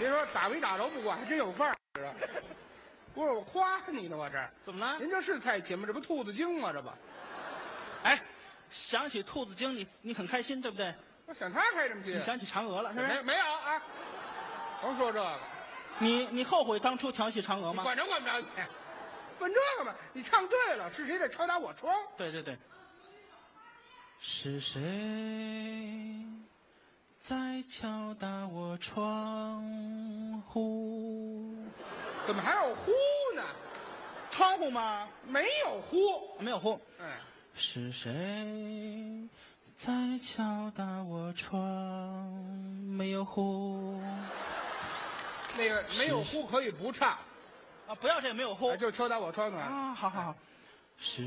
别说打没打着不管，还真有范儿。不是我夸你呢，我这怎么了？ 您这是蔡琴吗？这不兔子精吗？这不， 哎，想起兔子精，你很开心，对不对？ 我想他开什么心？ 你想起嫦娥了，是不是？ 没有啊？甭说这个， 你后悔当初调戏嫦娥你吗？ 管着管不着你？问这个嘛？你唱对了，是谁在敲打我窗？ 对对对。是谁在敲打我窗户？ 怎么还有呼呢？ 窗户吗？ 没有呼， 没有呼。 哎， 是谁在敲打我窗？没有呼。 那个没有呼可以不唱啊，不要这个没有呼就敲打我窗子。 啊！好好好，是。